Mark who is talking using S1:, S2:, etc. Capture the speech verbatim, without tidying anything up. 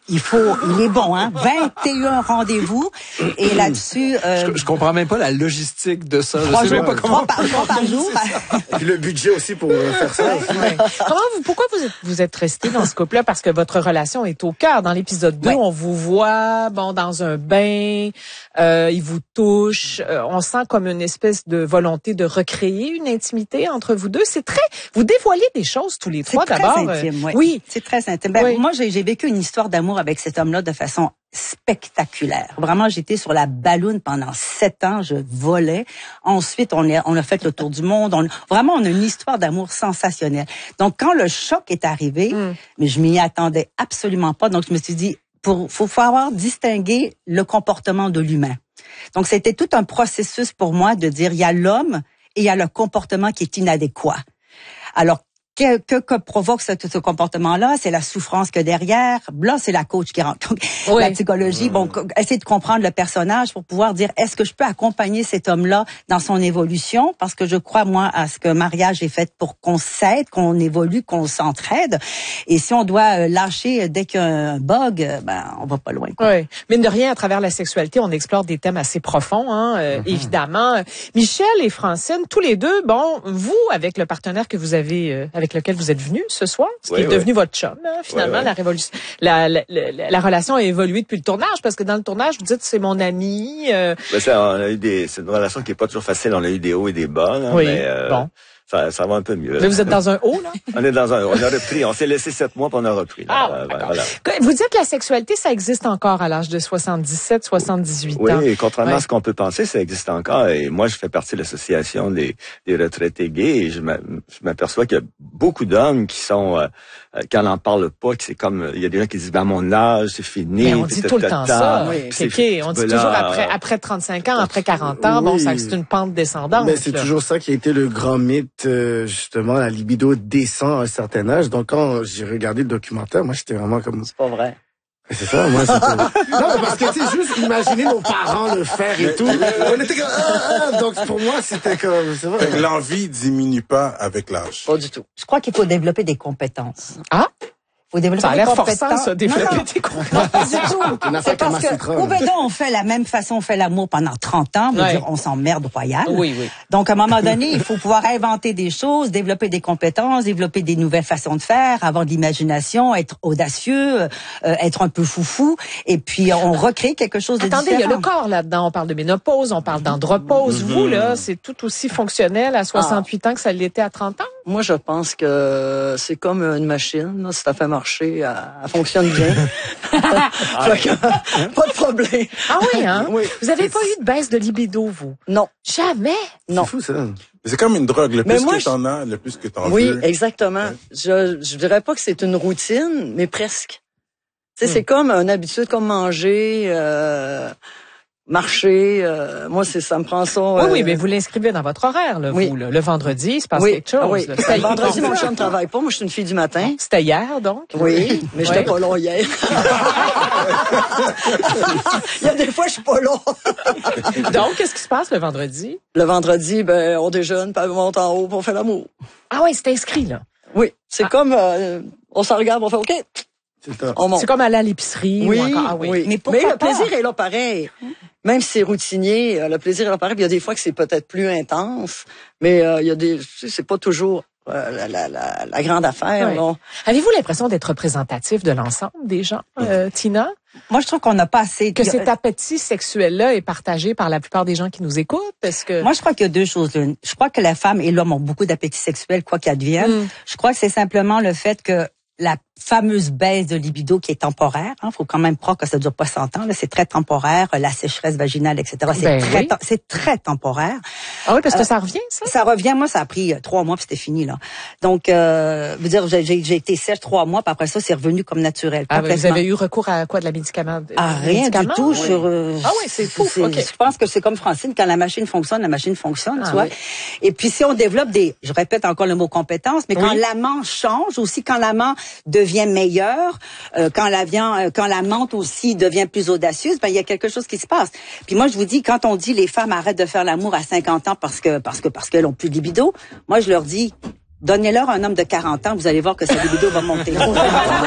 S1: il faut, il est bon, hein, vingt et un rendez-vous. Et là-dessus, euh,
S2: je, je comprends même pas la logistique de ça.
S1: Trois
S2: je sais
S1: jours,
S2: même pas comment.
S1: trois par, trois par jour.
S3: Et puis le budget aussi pour faire ça.
S4: Ouais. Comment vous, pourquoi vous êtes, vous êtes resté dans ce couple-là? Parce que votre relation est au cœur. Dans l'épisode deux, ouais. on vous voit, bon, dans un bain, euh, il vous touche. Euh, on sent comme une espèce de volonté de recréer une intimité entre vous deux. C'est très, vous dévoilez des choses tous les trois d'abord.
S1: C'est très intime, ouais.
S4: Oui.
S1: C'est très intime. Ben,
S4: oui.
S1: Moi, j'ai, j'ai vécu une histoire d'amour avec cet homme-là de façon spectaculaire. Vraiment, j'étais sur la balloune pendant sept ans, je volais. Ensuite, on a, on a fait le tour du monde. On, vraiment, on a une histoire d'amour sensationnelle. Donc, quand le choc est arrivé, mm. mais je m'y attendais absolument pas. Donc, je me suis dit, pour, faut, faut avoir distingué le comportement de l'humain. Donc, c'était tout un processus pour moi de dire, il y a l'homme et il y a le comportement qui est inadéquat. Alors, Que, que, que provoque ce, ce comportement-là? C'est la souffrance que derrière. Là, c'est la coach qui rentre. Donc, oui. La psychologie, bon, essayer de comprendre le personnage pour pouvoir dire, est-ce que je peux accompagner cet homme-là dans son évolution? Parce que je crois, moi, à ce que mariage est fait pour qu'on s'aide, qu'on évolue, qu'on s'entraide. Et si on doit lâcher dès qu'il y a un bug, ben, on va pas loin, quoi.
S4: Oui. Mine de rien, à travers la sexualité, on explore des thèmes assez profonds, hein, euh, mm-hmm. évidemment. Michel et Francine, tous les deux, bon, vous, avec le partenaire que vous avez, euh, avec lequel vous êtes venu ce soir, ce oui, qui est oui. devenu votre chum, hein, finalement, oui, oui. la révolution, la, la, la, la relation a évolué depuis le tournage, parce que dans le tournage, vous dites c'est mon ami. Euh...
S5: Ben ça, on a eu des, c'est une relation qui est pas toujours facile. On a eu des hauts et des bas, là,
S4: oui,
S5: mais euh,
S4: bon.
S5: Ça, ça va un peu mieux.
S4: Mais vous êtes dans un haut, là?
S5: On est dans un haut. On a repris. On s'est laissé sept mois, puis on a repris. Là.
S4: Ah,
S5: euh,
S4: d'accord.
S5: Voilà.
S4: Vous dites que la sexualité, ça existe encore à l'âge de soixante-dix-sept, soixante-dix-huit
S5: oui,
S4: ans.
S5: Oui, contrairement
S4: ouais.
S5: à ce qu'on peut penser, ça existe encore. Et moi, je fais partie de l'association des, des retraités gays et je m'aperçois qu'il y a beaucoup d'hommes qui sont, euh, quand on n'en parle pas, que c'est comme, il y a des gens qui disent, ben, à mon âge, c'est fini.
S4: Mais on dit tout le temps ça. Oui. C'est okay. On dit toujours après, après trente-cinq ans, après quarante ans, oui. bon, ça, c'est une pente descendante.
S3: Mais c'est là. Toujours ça qui a été le grand mythe, euh, justement, la libido descend à un certain âge. Donc, quand j'ai regardé le documentaire, moi, j'étais vraiment comme...
S6: C'est pas vrai.
S3: C'est ça, moi, c'était... Non, mais parce que, tu sais, juste imaginer nos parents le faire et tout. On était comme... Ah, ah, donc, pour moi, c'était comme... C'est vrai.
S7: L'envie diminue pas avec l'âge.
S6: Pas du tout.
S1: Je crois qu'il faut développer des compétences.
S4: Ah?
S1: Faut développer
S4: ça a l'air
S1: des compétences.
S4: forçant, ça, développer
S1: non, non.
S4: des compétences.
S1: Non, pas du tout. C'est parce que, au Bédon, on fait la même façon, on fait l'amour pendant trente ans. Ouais. Dire, on s'emmerde royal.
S4: Oui, oui.
S1: Donc, à un moment donné, il faut pouvoir inventer des choses, développer des compétences, développer des nouvelles façons de faire, avoir de l'imagination, être audacieux, euh, être un peu foufou. Et puis, on recrée quelque chose de
S4: Attendez,
S1: différent.
S4: Attendez, il y a le corps là-dedans. On parle de ménopause, on parle d'andropause. Mm-hmm. Vous, là, c'est tout aussi fonctionnel à soixante-huit ah. ans que ça l'était à trente ans?
S6: Moi, je pense que c'est comme une machine. Là, si ça fait marcher, elle, elle fonctionne bien. que, pas de problème.
S4: Ah oui, hein?
S6: Oui.
S4: Vous avez pas eu de baisse de libido, vous?
S6: Non.
S4: Jamais?
S6: Non.
S3: C'est fou, ça.
S7: C'est comme une drogue. Le
S6: mais
S7: plus
S6: moi,
S7: que t'en as, le plus que t'en veux.
S6: Oui, exactement. Ouais. Je, je dirais pas que c'est une routine, mais presque. Tu sais, hmm. c'est comme une habitude, comme manger... Euh, marcher, euh, moi c'est ça me prend ça. Euh...
S4: Oui, oui, mais vous l'inscrivez dans votre horaire, là,
S6: oui.
S4: vous. Là. Le vendredi, il se passe
S6: oui.
S4: quelque chose.
S6: Oui. Le vendredi, mon chum ne travaille pas. Moi, je suis une fille du matin.
S4: C'était hier, donc.
S6: Oui, mais j'étais oui. pas là hier. Il y a des fois, je suis pas là.
S4: Donc, qu'est-ce qui se passe le vendredi?
S6: Le vendredi, ben, on déjeune, puis on monte en haut, puis on fait l'amour.
S4: Ah oui, c'est inscrit, là.
S6: Oui, c'est ah. comme, euh, on s'en regarde, on fait OK.
S4: C'est comme aller à l'épicerie.
S6: Oui,
S4: ou encore, ah oui.
S6: oui. Mais, mais le plaisir est là pareil. Même si c'est routinier, le plaisir est là pareil. Puis il y a des fois que c'est peut-être plus intense, mais euh, il y a des, c'est pas toujours euh, la, la, la, la grande affaire.
S4: Oui.
S6: Non.
S4: Avez-vous l'impression d'être représentatif de l'ensemble des gens, euh, Tina?
S1: Moi, je trouve qu'on n'a pas assez...
S4: Que cet appétit sexuel-là est partagé par la plupart des gens qui nous écoutent? Est-ce que...
S1: Moi, je crois qu'il y a deux choses. Je crois que la femme et l'homme ont beaucoup d'appétit sexuel, quoi qu'advienne. Mm. Je crois que c'est simplement le fait que la fameuse baisse de libido qui est temporaire. Il hein, faut quand même croire que ça dure pas cent ans. Là, c'est très temporaire. La sécheresse vaginale, et cetera. C'est
S4: ben
S1: très,
S4: oui.
S1: c'est très temporaire.
S4: Ah oui, parce que euh,
S1: ça
S4: revient, ça.
S1: Ça revient. Moi, ça a pris trois mois puis c'était fini là. Donc, euh, veux dire, j'ai, j'ai été sèche trois mois, puis après ça, c'est revenu comme naturel.
S4: Ah, vous avez eu recours à quoi, de la médicament?
S1: Ah, rien du tout.
S4: Oui.
S1: Sur, euh,
S4: ah oui, c'est fou. Okay.
S1: Je pense que c'est comme Francine, quand la machine fonctionne, la machine fonctionne,
S4: ah,
S1: tu vois.
S4: Oui.
S1: Et puis si on développe des, je répète encore le mot compétence, mais
S4: oui.
S1: quand l'amant change, aussi quand l'amant devient meilleur. Euh, quand la viande, euh, quand la menthe aussi devient plus audacieuse, ben il y a quelque chose qui se passe. Puis moi je vous dis, quand on dit les femmes arrêtent de faire l'amour à cinquante ans parce que parce que parce qu'elles ont plus de libido, moi je leur dis donnez-leur un homme de quarante ans, vous allez voir que sa libido va monter.